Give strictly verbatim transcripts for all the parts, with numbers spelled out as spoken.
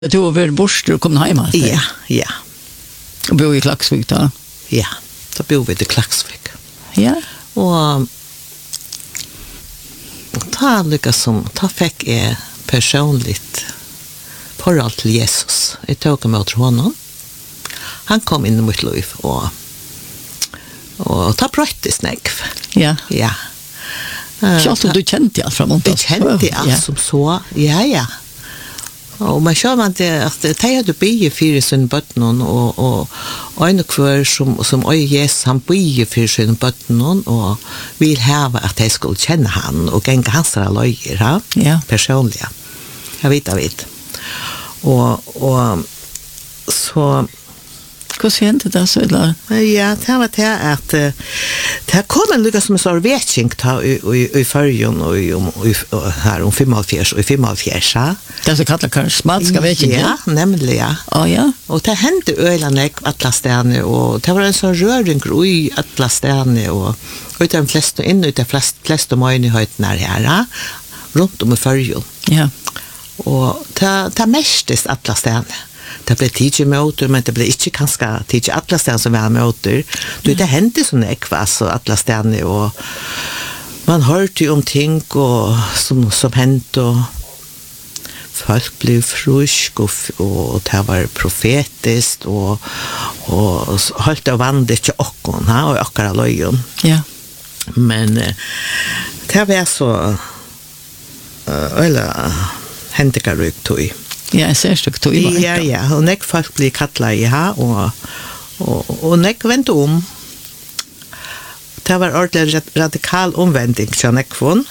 Du har vært borster og kommet hjem? Ja, ja. Og bor i Klaksvik da? Ja, da bor vi i Klaksvik. Ja. Og ta lykkes som, ta fikk jeg personligt forhold til Jesus. Jeg tok med til honom. Han kom inn i mitt liv, og, og ta brøyte snegg. Ja. Ja. Ikke alt du kjente alt fra måned. Jeg kjente alt som så, ja, ja. Og man ser man det, at det er du bygge for sin bøtten, og, og, og en kvar som, som øye Jesus, han bygge for sin bøtten, og vil heve at jeg skulle kjenne han, og gjenge hans løyer, ja? Ja. Personlig. Jeg vet, jeg vet. Og, og så... Hvordan kjente det så? Eller? Ja, det var det at det kom en lykke som en sånn vetjeng i førjen og her om femoghalvfjerds og femoghalvfjerds. Det som kallet karismatiske vetjeng? Ja, nemlig, ja. Å, ja. Og det hendte øyene alle stedene, og det var en sånn røring i alle stedene, og ut av de fleste, inn ut av de fleste, fleste møgnighetene her, ja, rundt om i førjen. Ja. Og det, det mestes alle stedene. Det ble tidlig møter, men det ble ikke kanskje tidlig alle steder som var møter. Det ja. Hendte sånn ekvas og alle stedene, og man hørte jo om ting og, som, som hendte, og folk ble frusk, og, og det var profetisk, og, og holdt det vandet ikke åkken, og akkurat løyen. Ja. Men det var så, eller hentekarryk tog. Ja, jeg ser stykk tog i meg. Ja, ja, og nek folk blir kattlet i her, og, og, og nek vente om. Det var ordentlig radikal omvending til nek vunn.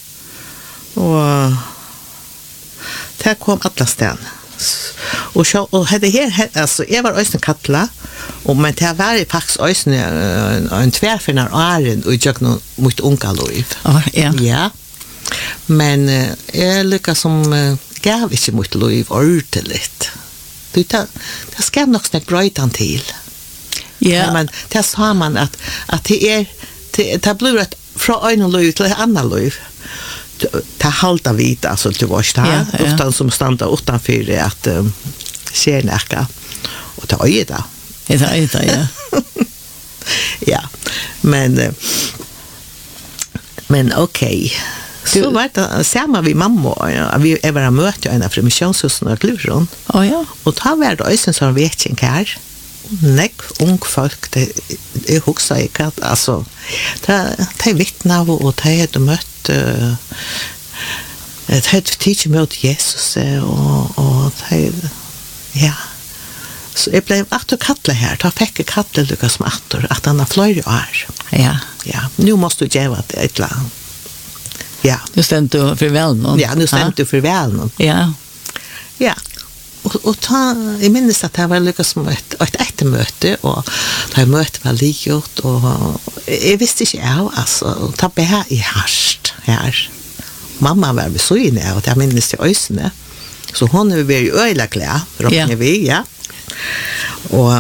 Og det kom alle stedene. Og, så, og det her, altså, jeg var også kattlet, og, men det var faktisk også en, en tverfinner åren, og jeg gjør noe mot unga liv. Oh, ja. Ja. Men uh, jeg lykkes som... Uh, gav ikke mot liv ordentlig. Det, det skal nok snakke brøyten til. Ja. Men det sa man at, at det er det, det blir et fra en liv til et annet liv. Det er halvt av vidt, altså til vårt her. Ja, ja. Utan som stander utenfor at um, skjer noe. Og det er øye da. Det er øye da, ja. Ja. Men uh, men okej. Okay. Så var det samma vi mamma, ja, vi är bara möte en av missionshusen och Luron. Oh, ja. Och ta var det också som vet inte här. Nek ung folk det är också att alltså det det vittna och det är mött det har teach mot Jesus och och det ja. Så jag blev att kattla här. Ta fick kattla Lukas Mattor att han har flöjt år. Ja. Ja, nu måste du ge vad det ett land. Ja. Nu stämde du för väl någon. Ja, nu stämde du för väl någon. Ja. Ja. Och, och ta, jag minns att det var lyckas som ett, ett ättemöte, och det här mötet var likgjort, och jag visste inte av, alltså, ta bär i harst här. Mamma var vid så inne, och jag minns till ösne. Så hon är väldigt öjla klar, råknar vi, ja. Och,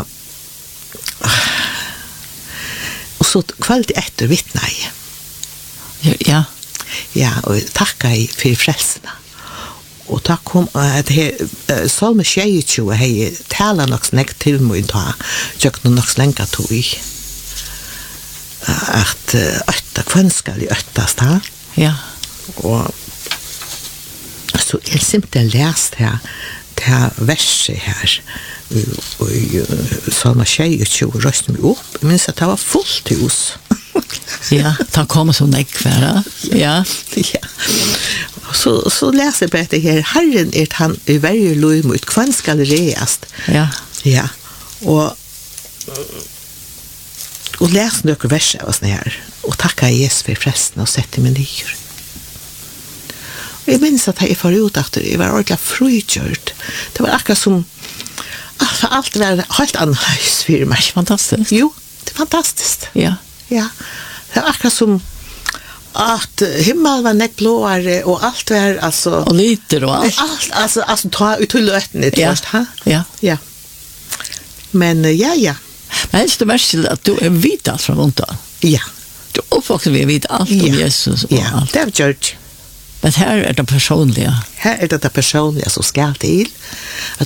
och så kvällt efter vittna i. Ja. Ja, og takka i for frelsene. Og takk kom at her, Salme tjueto hei tala nok snakk til mig ta, tjøk no nok slenka tog i. At øtta, kvann skal i øttast ha. Ja. Og så jeg simpelthen lest her, det verset her, og Salme tjueto røst meg opp, jeg minns at det var fullt hus. Ja, ta kommer så nekværa. Ja. Ja. Så, så läser jag på det här. Herren är han i varje lov mot kvann skal reast. Ja. Ja. Och och läs några verser av såna här. Och tacka Jesus för frälsningen och sätta mig ner. Och jag minns att jag förut efter det var ordentligt frujgjort. Det var akkurat som allt, allt var helt annorlunda för mig. Fantastiskt. Jo, det är fantastiskt. Ja. Ja. Det var akkurat som att himmel var näck blåare och allt var alltså och lite då allt allt alltså alltså ta ut till löten det ja. Först, ha? Ja. Ja. Men ja ja. Men helst det mest att du är vit allt från onta. Ja. Du uppvuxen vi vet allt om ja. Jesus och ja. allt. Det är church. Men här är det personliga. Här är det det personliga som ska till. Att